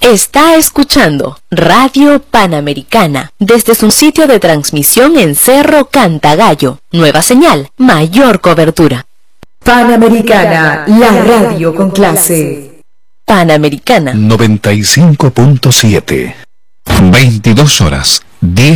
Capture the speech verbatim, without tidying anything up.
Está escuchando Radio Panamericana desde su sitio de transmisión en Cerro Cantagallo. Nueva señal, mayor cobertura. Panamericana, la radio con clase. Panamericana noventa y cinco punto siete. veintidós horas, diez